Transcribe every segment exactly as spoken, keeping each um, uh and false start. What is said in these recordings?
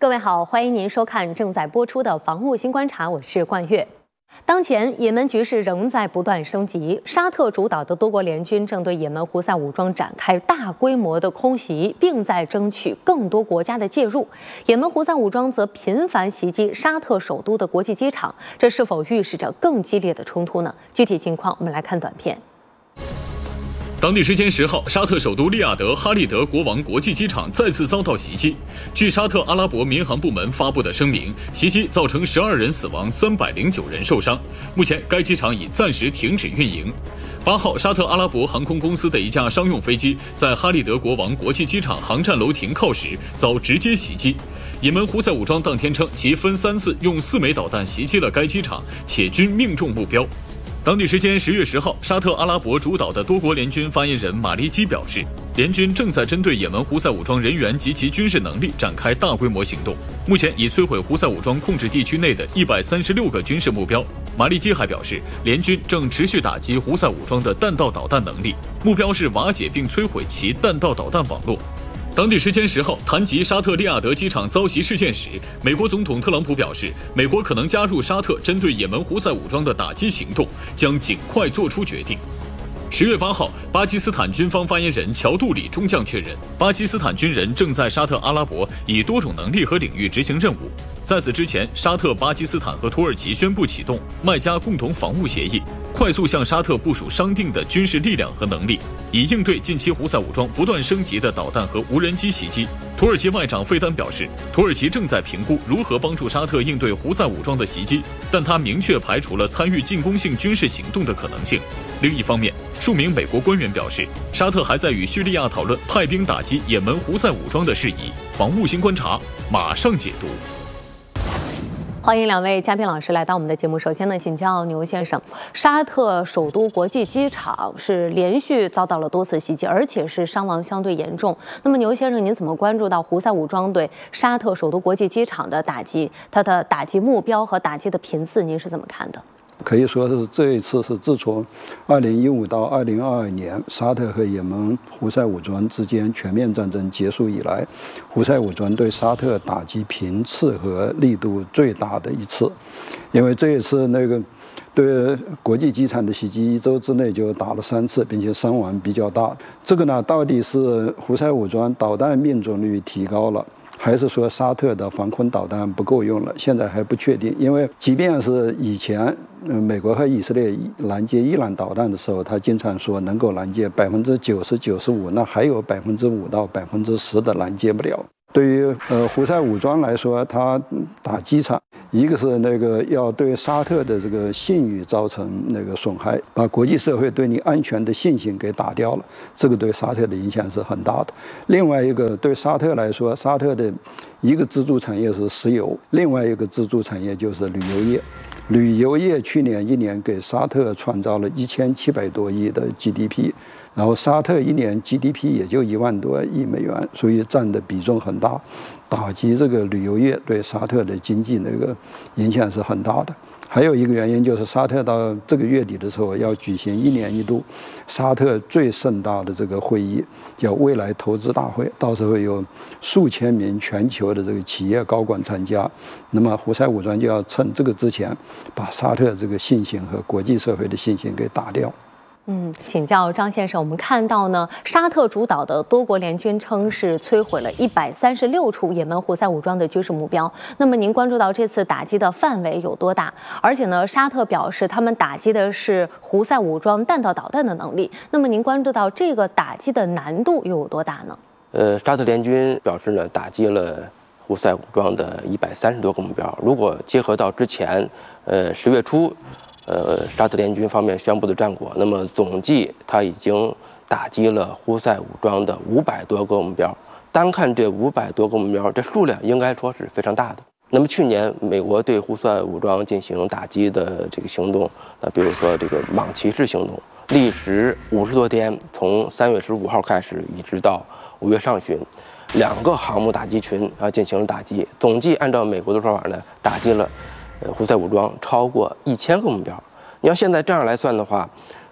各位好，欢迎您收看正在播出的《防务新观察》，我是冠月。当前也门局势仍在不断升级，沙特主导的多国联军正对也门胡塞武装展开大规模的空袭，并在争取更多国家的介入。也门胡塞武装则频繁袭击沙特首都的国际机场，这是否预示着更激烈的冲突呢？具体情况我们来看短片。 当地时间十号，沙特首都利雅得哈利德国王国际机场再次遭到袭击。据沙特阿拉伯民航部门发布的声明，袭击造成十二人死亡，三百零九人受伤。目前，该机场已暂时停止运营。八号，沙特阿拉伯航空公司的一架商用飞机在哈利德国王国际机场航站楼停靠时遭直接袭击。也门胡塞武装当天称，其分三次用四枚导弹袭击了该机场，且均命中目标。当地时间十月十号，沙特阿拉伯主导的多国联军发言人马利基表示，联军正在针对也门胡塞武装人员及其军事能力展开大规模行动，目前已摧毁胡塞武装控制地区内的一百三十六个军事目标。马利基还表示，联军正持续打击胡塞武装的弹道导弹能力，目标是瓦解并摧毁其弹道导弹网络。当地时间十号，谈及沙特利雅得机场遭袭事件时，美国总统特朗普表示，美国可能加入沙特针对也门胡塞武装的打击行动，将尽快做出决定。十月八号，巴基斯坦军方发言人乔杜里中将确认，巴基斯坦军人正在沙特阿拉伯以多种能力和领域执行任务。在此之前，沙特、巴基斯坦和土耳其宣布启动麦加共同防务协议，快速向沙特部署商定的军事力量和能力，以应对近期胡塞武装不断升级的导弹和无人机袭击。土耳其外长费丹表示，土耳其正在评估如何帮助沙特应对胡塞武装的袭击，但他明确排除了参与进攻性军事行动的可能性。另一方面，数名美国官员表示，沙特还在与叙利亚讨论派兵打击也门胡塞武装的事宜。防务新观察马上解读。 欢迎两位嘉宾老师来到我们的节目。首先呢，请教牛先生，沙特首都国际机场是连续遭到了多次袭击，而且是伤亡相对严重。那么牛先生，您怎么关注到胡塞武装对沙特首都国际机场的打击？它的打击目标和打击的频次，您是怎么看的？ 可以说是这一次是自从二零一五到二零二二年沙特和也门胡塞武装之间全面战争结束以来，胡塞武装对沙特打击频次和力度最大的一次。因为这一次那个对国际机场的袭击一周之内就打了三次，并且伤亡比较大。这个呢，到底是胡塞武装导弹命中率提高了，还是说沙特的防空导弹不够用了？现在还不确定。因为即便是以前美国和以色列拦截伊朗导弹的时候，他经常说能够拦截百分之九十九十五，那还有百分之五到百分之十的拦截不了。对于呃胡塞武装来说，他打机场，一个是那个要对沙特的这个信誉造成那个损害，把国际社会对你安全的信心给打掉了，这个对沙特的影响是很大的。另外一个对沙特来说，沙特的一个支柱产业是石油，另外一个支柱产业就是旅游业。旅游业去年一年给沙特创造了一千七百多亿的 G D P， 然后沙特一年 G D P 也就一万多亿美元，所以占的比重很大，打击这个旅游业对沙特的经济那个影响是很大的。还有一个原因就是沙特到这个月底的时候要举行一年一度沙特最盛大的这个会议，叫未来投资大会，到时候有数千名全球的这个企业高管参加。那么胡塞武装就要趁这个之前把沙特这个信心和国际社会的信心给打掉。 嗯，请教张先生，我们看到呢，沙特主导的多国联军称是摧毁了一百三十六处也门胡塞武装的军事目标。那么您关注到这次打击的范围有多大？而且呢，沙特表示他们打击的是胡塞武装弹道导弹的能力。那么您关注到这个打击的难度又有多大呢？ 呃，沙特联军表示呢，打击了胡塞武装的一百三十多个目标。如果结合到之前，呃，十月初。呃，沙特联军方面宣布的战果，那么总计他已经打击了胡塞武装的五百多个目标。单看这五百多个目标，这数量应该说是非常大的。那么去年美国对胡塞武装进行打击的这个行动，那比如说这个蟒骑士行动，历时五十多天，从三月十五号开始，一直到五月上旬，两个航母打击群啊进行了打击，总计按照美国的说法呢，打击了。呃，胡塞武装超过一千个目标。你要现在这样来算的话，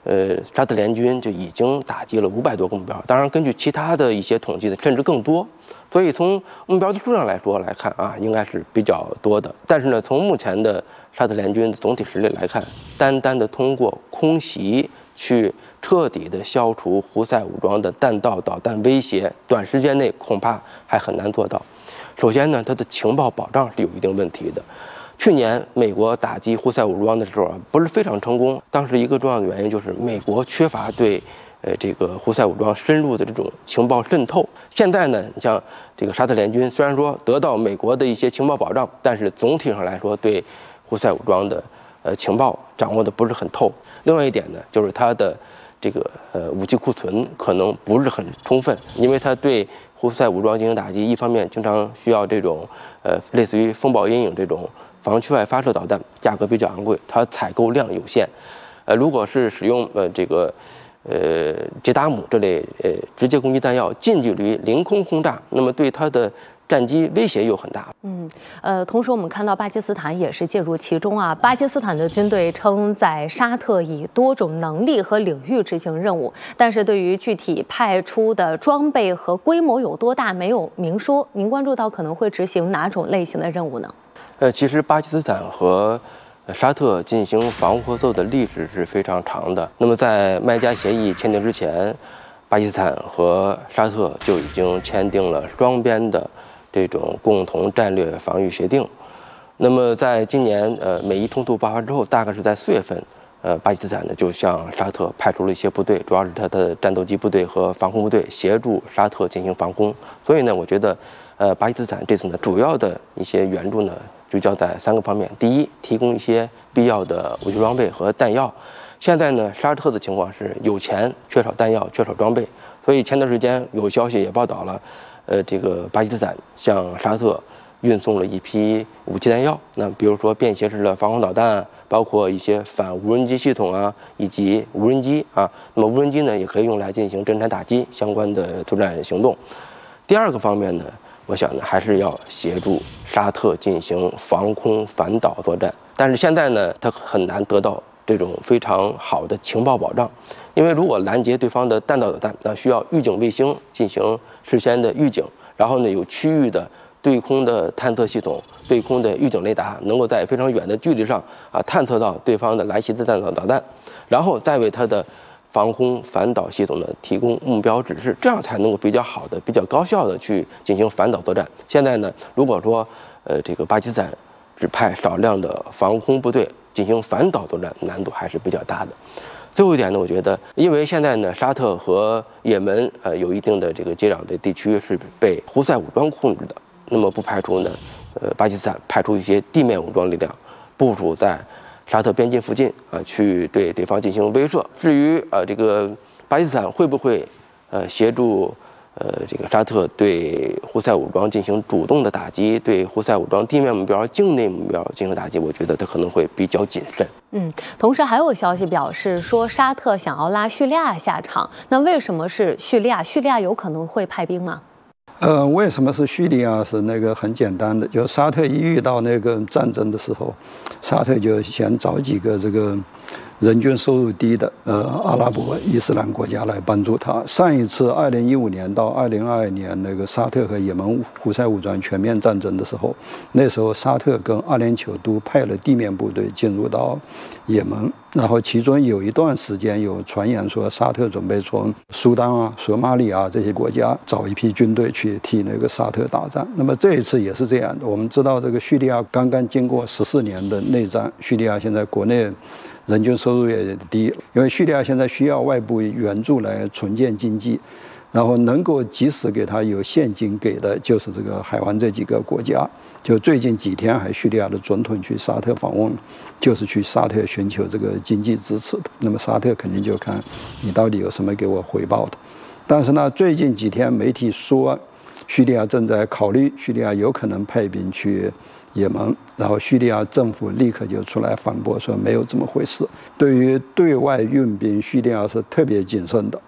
呃，沙特联军就已经打击了五百多个目标。当然，根据其他的一些统计呢，甚至更多。所以从目标的数量来说来看啊，应该是比较多的。但是呢，从目前的沙特联军的总体实力来看，单单的通过空袭去彻底的消除胡塞武装的弹道导弹威胁，短时间内恐怕还很难做到。首先呢，它的情报保障是有一定问题的。去年美国打击胡塞武装的时候啊，不是非常成功。当时一个重要的原因就是美国缺乏对呃这个胡塞武装深入的这种情报渗透。现在呢，像这个沙特联军虽然说得到美国的一些情报保障，但是总体上来说对胡塞武装的呃情报掌握的不是很透。另外一点呢，就是它的这个呃武器库存可能不是很充分，因为它对胡塞武装进行打击，一方面经常需要这种呃类似于风暴阴影这种防区外发射导弹，价格比较昂贵，它采购量有限。呃，如果是使用呃这个呃捷达姆这类呃直接攻击弹药，近距离凌空轰炸，那么对它的战机威胁又很大。 嗯，呃，同时我们看到巴基斯坦也是介入其中啊。巴基斯坦的军队称在沙特以多种能力和领域执行任务，但是对于具体派出的装备和规模有多大没有明说。您关注到可能会执行哪种类型的任务呢？ 呃，其实巴基斯坦和沙特进行防务合作的历史是非常长的。那么在麦加协议签订之前，巴基斯坦和沙特就已经签订了双边的这种共同战略防御协定。那么在今年呃美伊冲突爆发之后，大概是在四月份，呃巴基斯坦呢就向沙特派出了一些部队，主要是它的战斗机部队和防空部队协助沙特进行防空。所以呢，我觉得呃巴基斯坦这次呢主要的一些援助呢聚焦在三个方面：第一，提供一些必要的武器装备和弹药。现在呢，沙特的情况是有钱缺少弹药，缺少装备，所以前段时间有消息也报道了，呃，这个巴基斯坦向沙特运送了一批武器弹药，那比如说便携式的防空导弹，包括一些反无人机系统啊，以及无人机啊。那么无人机呢，也可以用来进行侦察打击相关的作战行动。第二个方面呢，我想呢，还是要协助沙特进行防空反导作战。但是现在呢，它很难得到这种非常好的情报保障，因为如果拦截对方的弹道导弹，那需要预警卫星进行事先的预警，然后呢，有区域的对空的探测系统、对空的预警雷达，能够在非常远的距离上啊探测到对方的来袭的弹道导弹，然后再为它的防空反导系统呢提供目标指示，这样才能够比较好的、比较高效的去进行反导作战。现在呢，如果说呃这个巴基斯坦只派少量的防空部队进行反导作战，难度还是比较大的。最后一点呢，我觉得，因为现在呢，沙特和也门呃有一定的这个接壤的地区是被胡塞武装控制的，那么不排除呢，呃，巴基斯坦派出一些地面武装力量部署在沙特边境附近啊、呃，去对对方进行威慑。至于呃这个巴基斯坦会不会呃协助呃这个沙特对胡塞武装进行主动的打击，对胡塞武装地面目标、境内目标进行打击，我觉得它可能会比较谨慎。 嗯，同时还有消息表示说，沙特想要拉叙利亚下场。那为什么是叙利亚？叙利亚有可能会派兵吗？ 呃，为什么是叙利亚？是那个很简单的，就沙特一遇到那个战争的时候，沙特就先找几个这个人均收入低的呃阿拉伯伊斯兰国家来帮助他。上一次二零一五年到二零二二年那个沙特和也门胡塞武装全面战争的时候，那时候沙特跟阿联酋都派了地面部队进入到也门，然后其中有一段时间有传言说沙特准备从苏丹啊、索马里啊这些国家找一批军队去替那个沙特打仗。那么这一次也是这样的。我们知道这个叙利亚刚刚经过十四年的内战，叙利亚现在国内人均收入也低，因为叙利亚现在需要外部援助来重建经济，然后能够及时给他有现金给的就是这个海湾这几个国家。就最近几天还叙利亚的总统去沙特访问，就是去沙特寻求这个经济支持的。那么沙特肯定就看你到底有什么给我回报的。但是呢，最近几天媒体说叙利亚正在考虑，叙利亚有可能派兵去也门，然后叙利亚政府立刻就出来反驳说没有这么回事。对于对外运兵，叙利亚是特别谨慎的。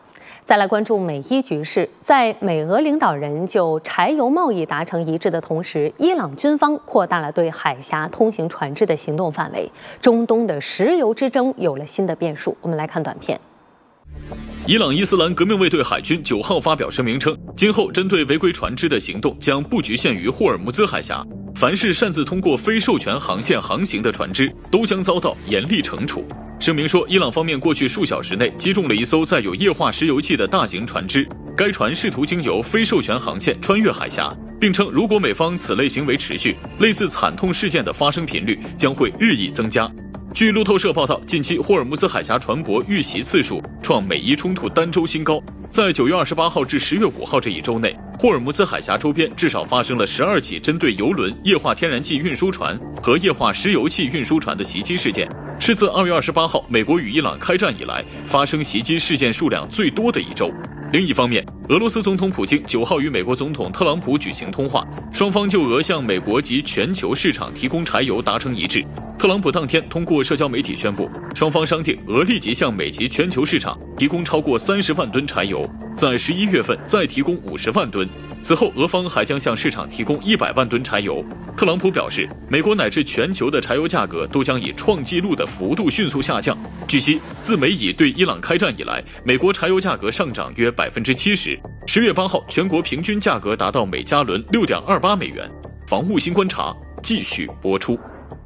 再来关注美伊局势，在美俄领导人就柴油贸易达成一致的同时，伊朗军方扩大了对海峡通行船只的行动范围，中东的石油之争有了新的变数。我们来看短片。 伊朗伊斯兰革命卫队海军九号发表声明称，今后针对违规船只的行动将不局限于霍尔木兹海峡，凡是擅自通过非授权航线航行的船只都将遭到严厉惩处。声明说，伊朗方面过去数小时内击中了一艘载有液化石油气的大型船只，该船试图经由非授权航线穿越海峡，并称如果美方此类行为持续，类似惨痛事件的发生频率将会日益增加。据路透社报道，近期霍尔木兹海峡船舶遇袭次数创美伊冲突单周新高。在九月二十八号至十月五号这一周内，霍尔木兹海峡周边至少发生了十二起针对油轮、液化天然气运输船和液化石油气运输船的袭击事件，是自二月二十八号美国与伊朗开战以来发生袭击事件数量最多的一周。另一方面，俄罗斯总统普京九号与美国总统特朗普举行通话，双方就俄向美国及全球市场提供柴油达成一致。特朗普当天通过社交媒体宣布，双方商定俄立即向美及全球市场提供超过三十万吨柴油，在十一月份再提供五十万吨。此后，俄方还将向市场提供一百万吨柴油。特朗普表示，美国乃至全球的柴油价格都将以创纪录的幅度迅速下降。据悉，自美以对伊朗开战以来，美国柴油价格上涨约百分之七十。十月八号，全国平均价格达到每加仑六点二八美元。防务新观察继续播出。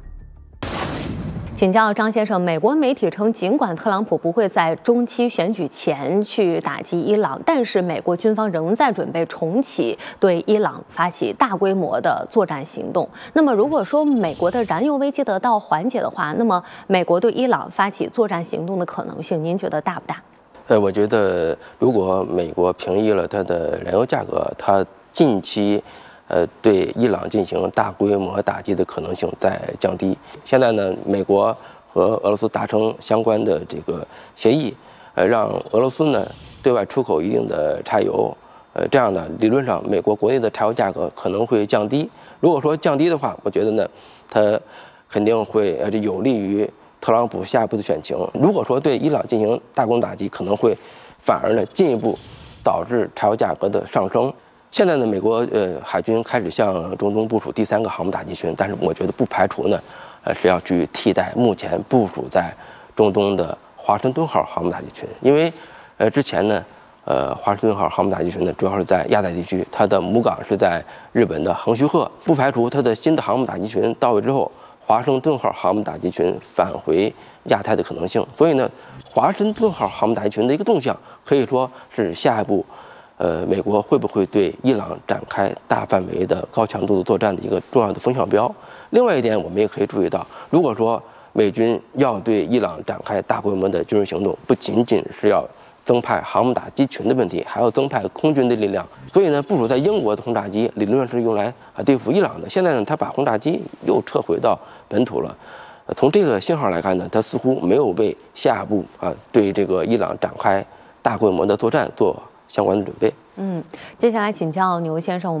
请教张先生，美国媒体称，尽管特朗普不会在中期选举前去打击伊朗，但是美国军方仍在准备重启对伊朗发起大规模的作战行动。那么，如果说美国的燃油危机得到缓解的话，那么美国对伊朗发起作战行动的可能性，您觉得大不大？ 呃，我觉得如果美国平抑了它的燃油价格，它近期呃，对伊朗进行大规模打击的可能性在降低。现在呢，美国和俄罗斯达成相关的这个协议，呃，让俄罗斯呢对外出口一定的柴油，呃，这样呢，理论上美国国内的柴油价格可能会降低。如果说降低的话，我觉得呢，它肯定会呃有利于特朗普下一步的选情。如果说对伊朗进行大规模打击，可能会反而呢进一步导致柴油价格的上升。现在呢，美国呃海军开始向中东部署第三个航母打击群，但是我觉得不排除呢，呃是要去替代目前部署在中东的华盛顿号航母打击群，因为呃之前呢，呃华盛顿号航母打击群呢主要是在亚太地区，它的母港是在日本的横须贺，不排除它的新的航母打击群到位之后，华盛顿号航母打击群返回亚太的可能性。所以呢，华盛顿号航母打击群的一个动向，可以说是下一步。呃，美国会不会对伊朗展开大范围的高强度的作战的一个重要的风向标？另外一点，我们也可以注意到，如果说美军要对伊朗展开大规模的军事行动，不仅仅是要增派航母打击群的问题，还要增派空军的力量。所以呢，部署在英国的轰炸机理论上是用来啊对付伊朗的，现在呢，他把轰炸机又撤回到本土了。呃、从这个信号来看呢，他似乎没有为下一步啊对这个伊朗展开大规模的作战做相关的准备。 嗯，接下来请教牛先生。